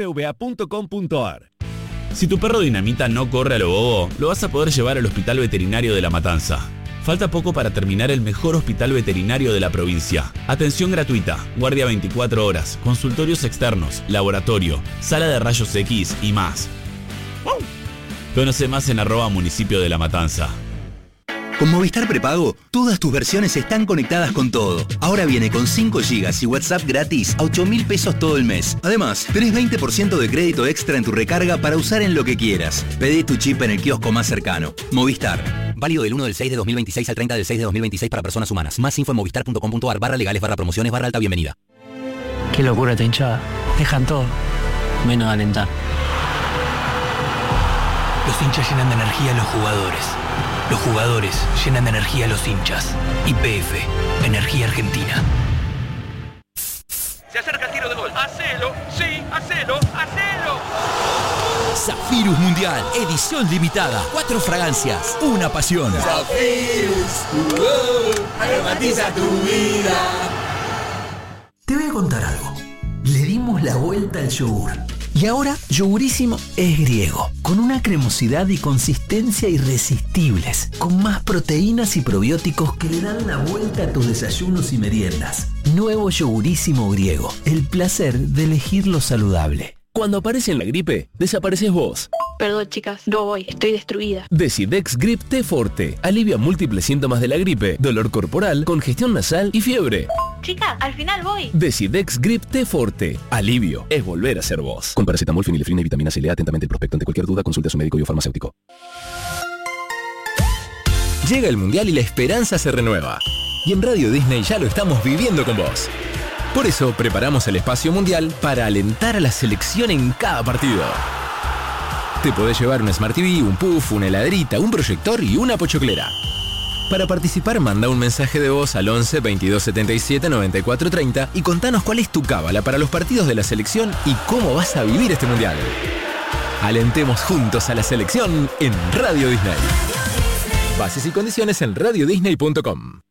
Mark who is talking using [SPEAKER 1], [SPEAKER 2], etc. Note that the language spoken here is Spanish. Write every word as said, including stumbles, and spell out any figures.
[SPEAKER 1] b v a punto com punto a r.
[SPEAKER 2] Si tu perro dinamita no corre a lo bobo, lo vas a poder llevar al Hospital Veterinario de La Matanza. Falta poco para terminar el mejor hospital veterinario de la provincia. Atención gratuita, guardia veinticuatro horas, consultorios externos, laboratorio, sala de rayos X y más. Conoce más en arroba municipio de La Matanza.
[SPEAKER 3] Con Movistar Prepago, todas tus versiones están conectadas con todo. Ahora viene con cinco gigas y WhatsApp gratis a ocho mil pesos todo el mes. Además, tenés veinte por ciento de crédito extra en tu recarga para usar en lo que quieras. Pedí tu chip en el kiosco más cercano. Movistar. Válido del uno del seis de dos mil veintiséis al treinta del seis de dos mil veintiséis para personas humanas. Más info en movistar punto com punto a r barra legales barra promociones barra alta bienvenida.
[SPEAKER 4] Qué locura esta hinchada. Dejan todo, menos alentar.
[SPEAKER 5] Los hinchas llenan de energía a los jugadores. Los jugadores llenan de energía a los hinchas. Y P F, Energía Argentina.
[SPEAKER 6] Se acerca el tiro de gol. ¡Hacelo! ¡Sí! ¡Hacelo! ¡Hacelo!
[SPEAKER 7] Zafirus Mundial, edición limitada. Cuatro fragancias, una pasión.
[SPEAKER 8] Zafirus, uh, aromatiza tu vida.
[SPEAKER 7] Te voy a contar algo. Le dimos la vuelta al yogur. Y ahora, Yogurísimo es griego, con una cremosidad y consistencia irresistibles, con más proteínas y probióticos que le dan la vuelta a tus desayunos y meriendas. Nuevo Yogurísimo griego, el placer de elegir lo saludable.
[SPEAKER 9] Cuando aparece en la gripe, desapareces vos.
[SPEAKER 10] Perdón, chicas, no voy, estoy destruida.
[SPEAKER 9] Decidex Grip T Forte alivia múltiples síntomas de la gripe, dolor corporal, congestión nasal y fiebre.
[SPEAKER 10] Chicas, al final voy.
[SPEAKER 9] Decidex Grip T Forte. Alivio es volver a ser vos. Con paracetamol, fenilefrina y vitamina C. Lea atentamente el prospecto. Ante cualquier duda, consulte a su médico y o farmacéutico. Llega el Mundial y la esperanza se renueva. Y en Radio Disney ya lo estamos viviendo con vos. Por eso preparamos el espacio mundial para alentar a la selección en cada partido. Te podés llevar un Smart T V, un puff, una heladera, un proyector y una pochoclera. Para participar, manda un mensaje de voz al once veintidós setenta y siete noventa y cuatro treinta y contanos cuál es tu cábala para los partidos de la selección y cómo vas a vivir este mundial. Alentemos juntos a la selección en Radio Disney. Bases y condiciones en radio disney punto com.